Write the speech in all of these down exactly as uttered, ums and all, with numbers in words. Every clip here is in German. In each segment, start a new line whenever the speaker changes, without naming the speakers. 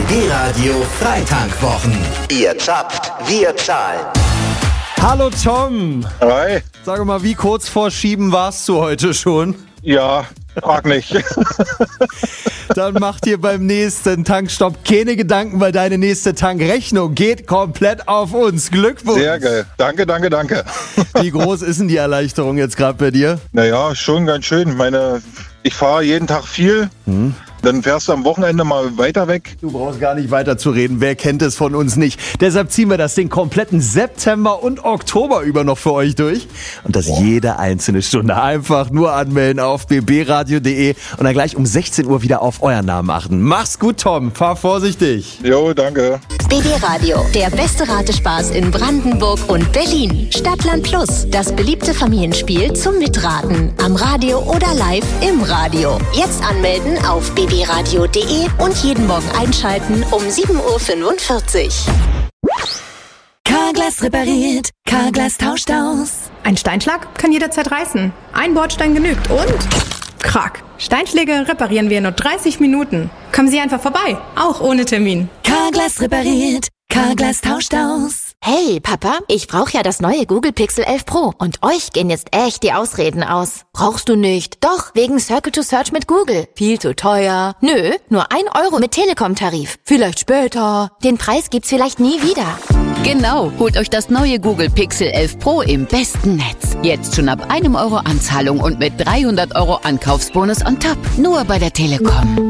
B B-Radio Freitank-Wochen. Ihr zapft, wir zahlen.
Hallo Tom.
Hi.
Sag mal, wie kurz vor Schieben warst du heute schon?
Ja, frag nicht.
Dann mach dir beim nächsten Tankstopp keine Gedanken, weil deine nächste Tankrechnung geht komplett auf uns. Glückwunsch.
Sehr geil. Danke, danke, danke.
Wie groß ist denn die Erleichterung jetzt gerade bei dir?
Naja, schon ganz schön. Meine, ich fahre jeden Tag viel. Hm. Dann fährst du am Wochenende mal weiter weg.
Du brauchst gar nicht weiter zu reden. Wer kennt es von uns nicht? Deshalb ziehen wir das den kompletten September und Oktober über noch für euch durch. Und das Boah. jede einzelne Stunde. Einfach nur anmelden auf b b radio punkt d e und dann gleich um sechzehn Uhr wieder auf euren Namen achten. Mach's gut, Tom. Fahr vorsichtig.
Jo, danke.
B B-Radio, der beste Ratespaß in Brandenburg und Berlin. Stadtland Plus, das beliebte Familienspiel zum Mitraten. Am Radio oder live im Radio. Jetzt anmelden auf b b radio punkt d e und jeden Morgen einschalten um sieben Uhr fünfundvierzig.
Carglass repariert, Carglass tauscht aus.
Ein Steinschlag kann jederzeit reißen. Ein Bordstein genügt und... Krack. Steinschläge reparieren wir in nur dreißig Minuten. Kommen Sie einfach vorbei, auch ohne Termin.
Carglass repariert, Carglass tauscht aus.
Hey, Papa, ich brauche ja das neue Google Pixel elf Pro. Und euch gehen jetzt echt die Ausreden aus. Brauchst du nicht? Doch, wegen Circle to Search mit Google. Viel zu teuer. Nö, nur ein Euro mit Telekom-Tarif. Vielleicht später. Den Preis gibt's vielleicht nie wieder.
Genau, holt euch das neue Google Pixel elf Pro im besten Netz. Jetzt schon ab einem Euro Anzahlung und mit dreihundert Euro Ankaufsbonus on top. Nur bei der Telekom.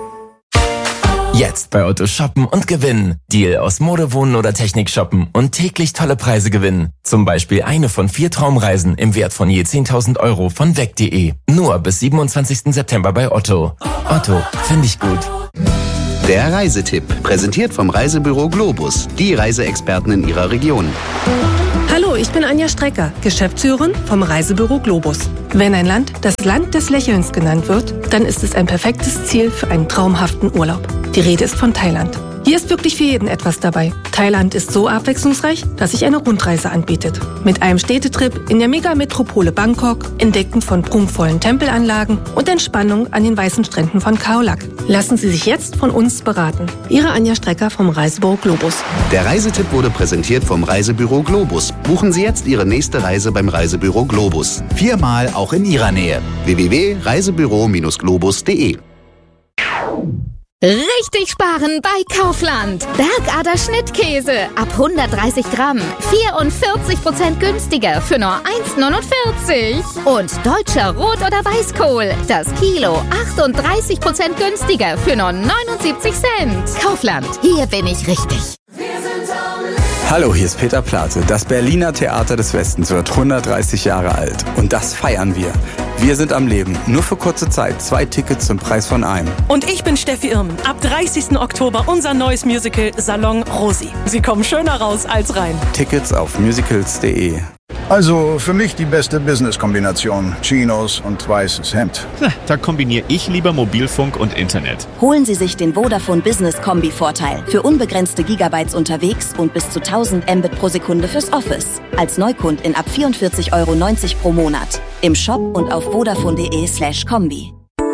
Jetzt bei Otto shoppen und gewinnen. Deal aus Mode, Wohnen oder Technik shoppen und täglich tolle Preise gewinnen. Zum Beispiel eine von vier Traumreisen im Wert von je zehntausend Euro von weg punkt de. Nur bis siebenundzwanzigsten September bei Otto. Otto, finde ich gut.
Der Reisetipp, präsentiert vom Reisebüro Globus, die Reiseexperten in ihrer Region.
Hallo, ich bin Anja Strecker, Geschäftsführerin vom Reisebüro Globus. Wenn ein Land das Land des Lächelns genannt wird, dann ist es ein perfektes Ziel für einen traumhaften Urlaub. Die Rede ist von Thailand. Hier ist wirklich für jeden etwas dabei. Thailand ist so abwechslungsreich, dass sich eine Rundreise anbietet. Mit einem Städtetrip in der Megametropole Bangkok, entdecken von prunkvollen Tempelanlagen und Entspannung an den weißen Stränden von Khao Lak. Lassen Sie sich jetzt von uns beraten. Ihre Anja Strecker vom Reisebüro Globus.
Der Reisetipp wurde präsentiert vom Reisebüro Globus. Buchen Sie jetzt Ihre nächste Reise beim Reisebüro Globus. Viermal auch in Ihrer Nähe. w w w punkt reisebüro globus punkt de.
Richtig sparen bei Kaufland. Bergader Schnittkäse ab hundertdreißig Gramm. vierundvierzig Prozent günstiger für nur eins neunundvierzig. Und deutscher Rot- oder Weißkohl. Das Kilo achtunddreißig Prozent günstiger für nur neunundsiebzig Cent. Kaufland, hier bin ich richtig.
Hallo, hier ist Peter Plate. Das Berliner Theater des Westens wird hundertdreißig Jahre alt. Und das feiern wir. Wir sind am Leben. Nur für kurze Zeit. Zwei Tickets zum Preis von einem.
Und ich bin Steffi Irmen. Ab dreißigsten Oktober unser neues Musical Salon Rosi. Sie kommen schöner raus als rein.
Tickets auf musicals punkt de.
Also für mich die beste Business-Kombination. Chinos und weißes Hemd.
Na, da kombiniere ich lieber Mobilfunk und Internet.
Holen Sie sich den Vodafone Business Kombi-Vorteil. Für unbegrenzte Gigabytes unterwegs und bis zu tausend Mbit pro Sekunde fürs Office. Als Neukund in ab vierundvierzig Euro neunzig pro Monat. Im Shop und auf vodafone punkt de slash kombi.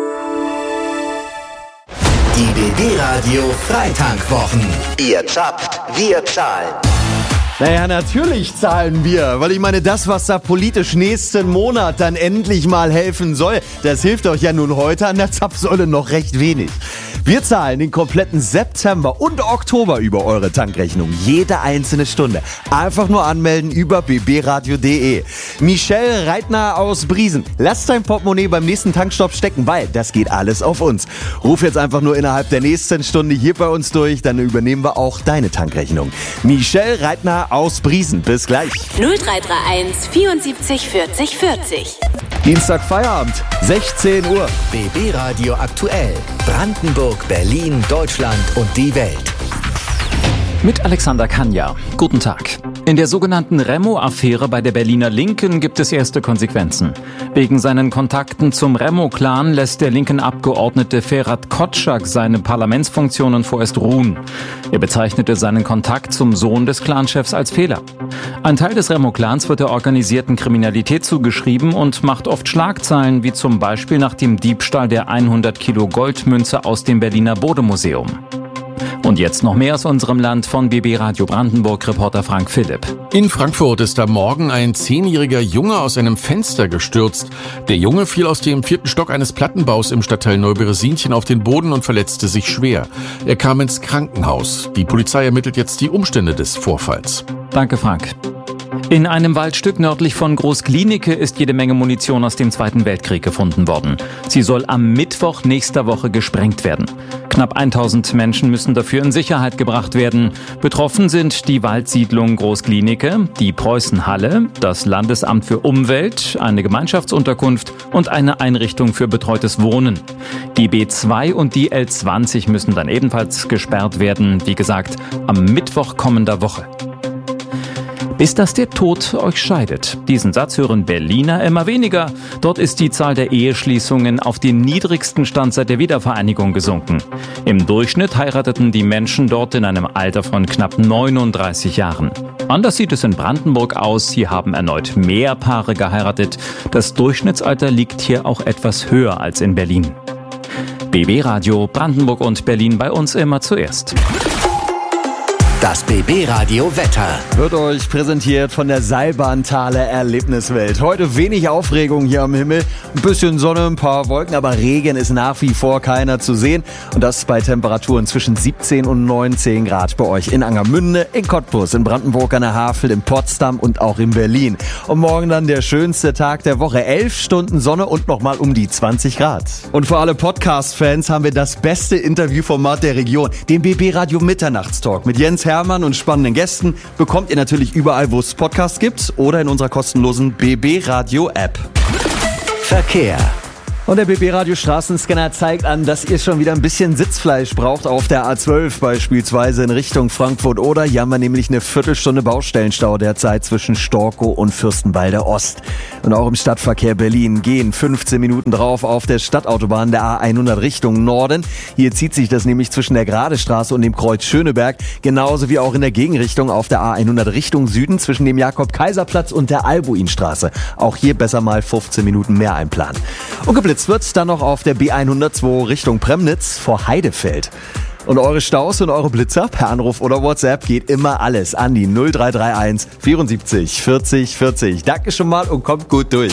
Die B B-Radio Freitank-Wochen. Ihr zapft, wir zahlen.
Naja, natürlich zahlen wir, weil ich meine, das, was da politisch nächsten Monat dann endlich mal helfen soll, das hilft euch ja nun heute an der Zapfsäule noch recht wenig. Wir zahlen den kompletten September und Oktober über eure Tankrechnung, jede einzelne Stunde. Einfach nur anmelden über b b radio punkt de. Michelle Reitner aus Briesen, lass dein Portemonnaie beim nächsten Tankstopp stecken, weil das geht alles auf uns. Ruf jetzt einfach nur innerhalb der nächsten Stunde hier bei uns durch, dann übernehmen wir auch deine Tankrechnung. Michelle Reitner aus Briesen, bis gleich.
null drei drei eins vierundsiebzig vierzig vierzig.
Dienstag Feierabend, sechzehn Uhr.
B B-Radio aktuell. Brandenburg, Berlin, Deutschland und die Welt.
Mit Alexander Kanja. Guten Tag. In der sogenannten Remo-Affäre bei der Berliner Linken gibt es erste Konsequenzen. Wegen seinen Kontakten zum Remo-Clan lässt der linken Abgeordnete Ferhat Kotschak seine Parlamentsfunktionen vorerst ruhen. Er bezeichnete seinen Kontakt zum Sohn des Clanchefs als Fehler. Ein Teil des Remo-Clans wird der organisierten Kriminalität zugeschrieben und macht oft Schlagzeilen, wie zum Beispiel nach dem Diebstahl der hundert Kilo Goldmünze aus dem Berliner Bode-Museum. Und Und jetzt noch mehr aus unserem Land von B B Radio Brandenburg-Reporter Frank Philipp.
In Frankfurt ist am Morgen ein zehnjähriger Junge aus einem Fenster gestürzt. Der Junge fiel aus dem vierten Stock eines Plattenbaus im Stadtteil Neuberesinchen auf den Boden und verletzte sich schwer. Er kam ins Krankenhaus. Die Polizei ermittelt jetzt die Umstände des Vorfalls.
Danke, Frank. In einem Waldstück nördlich von Groß-Glienicke ist jede Menge Munition aus dem Zweiten Weltkrieg gefunden worden. Sie soll am Mittwoch nächster Woche gesprengt werden. Knapp tausend Menschen müssen dafür in Sicherheit gebracht werden. Betroffen sind die Waldsiedlung Groß-Glienicke, die Preußenhalle, das Landesamt für Umwelt, eine Gemeinschaftsunterkunft und eine Einrichtung für betreutes Wohnen. Die B zwei und die L zwanzig müssen dann ebenfalls gesperrt werden, wie gesagt, am Mittwoch kommender Woche. Bis dass der Tod euch scheidet. Diesen Satz hören Berliner immer weniger. Dort ist die Zahl der Eheschließungen auf den niedrigsten Stand seit der Wiedervereinigung gesunken. Im Durchschnitt heirateten die Menschen dort in einem Alter von knapp neununddreißig Jahren. Anders sieht es in Brandenburg aus. Hier haben erneut mehr Paare geheiratet. Das Durchschnittsalter liegt hier auch etwas höher als in Berlin. B B Radio Brandenburg und Berlin bei uns immer zuerst.
Das B B Radio Wetter
wird euch präsentiert von der Seilbahnthaler Erlebniswelt. Heute wenig Aufregung hier am Himmel, ein bisschen Sonne, ein paar Wolken, aber Regen ist nach wie vor keiner zu sehen. Und das bei Temperaturen zwischen siebzehn und neunzehn Grad bei euch in Angermünde, in Cottbus, in Brandenburg an der Havel, in Potsdam und auch in Berlin. Und morgen dann der schönste Tag der Woche. elf Stunden Sonne und nochmal um die zwanzig Grad. Und für alle Podcast-Fans haben wir das beste Interviewformat der Region, den B B Radio Mitternachtstalk mit Jens Hermann und spannenden Gästen, bekommt ihr natürlich überall, wo es Podcasts gibt oder in unserer kostenlosen B B Radio App.
Verkehr.
Und der B B Radio Straßenscanner zeigt an, dass ihr schon wieder ein bisschen Sitzfleisch braucht auf der A zwölf beispielsweise in Richtung Frankfurt. Oder hier haben wir nämlich eine Viertelstunde Baustellenstau derzeit zwischen Storkow und Fürstenwalde Ost. Und auch im Stadtverkehr Berlin gehen fünfzehn Minuten drauf auf der Stadtautobahn der A hundert Richtung Norden. Hier zieht sich das nämlich zwischen der Gradestraße und dem Kreuz Schöneberg. Genauso wie auch in der Gegenrichtung auf der A hundert Richtung Süden zwischen dem Jakob-Kaiser-Platz und der Albuinstraße. Auch hier besser mal fünfzehn Minuten mehr einplanen. Und geblitzt wird's dann noch auf der B hundertzwei Richtung Premnitz vor Heidefeld. Und eure Staus und eure Blitzer per Anruf oder WhatsApp geht immer alles an die null drei drei eins vierundsiebzig vierzig vierzig. Danke schon mal und kommt gut durch.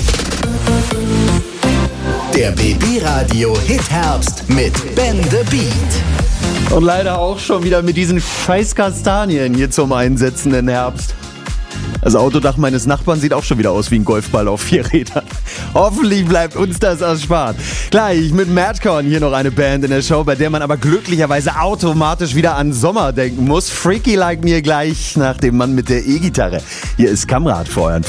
Der B B Radio Hit Herbst mit Ben the Beat.
Und leider auch schon wieder mit diesen scheiß Kastanien hier zum Einsetzen im Herbst. Das Autodach meines Nachbarn sieht auch schon wieder aus wie ein Golfball auf vier Rädern. Hoffentlich bleibt uns das erspart. Gleich mit Madcon hier noch eine Band in der Show, bei der man aber glücklicherweise automatisch wieder an Sommer denken muss. Freaky Like Me gleich nach dem Mann mit der E-Gitarre. Hier ist Kamrat für euren